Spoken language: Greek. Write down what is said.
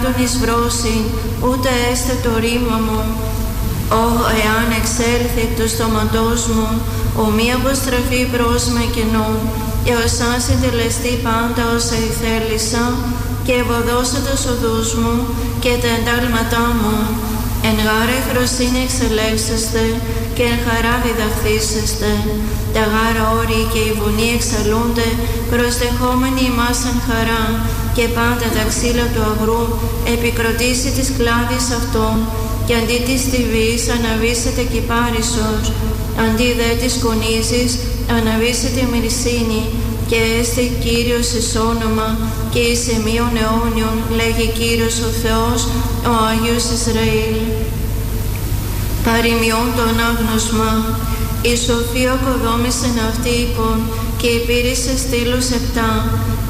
τον εις βρόσιν, ούτε έστε το ρήμα μου. Εάν εξέλθει εκ του στόματός μου, μη αποστραφεί προς με κενό, έως αν συντελεστεί πάντα όσα ηθέλησα, και ευωδώσω τους οδούς μου και τα εντάλματά μου. Εν γάρα χρωστήν εξελεύσεστε και εν χαρά διδαχθήσεστε. Τα γάρα όροι και οι βουνοί εξαλούνται, προσδεχόμενοι ημάς εν χαρά, και πάντα τα ξύλα του αγρού επικροτήσει της κλάδης αυτών, και αντί της τυβής αναβήσετε κυπάρισος, αντί δε της κονίζης αναβήσετε μυρσίνη, και έστε Κύριος εις όνομα και εις σημείων αιώνιων, λέγει Κύριος ο Θεός, ο Άγιος Ισραήλ. Παροιμιών το ανάγνωσμα. Η Σοφία κοδόμησεν αυτή υπόν, και υπήρησε στήλους 7,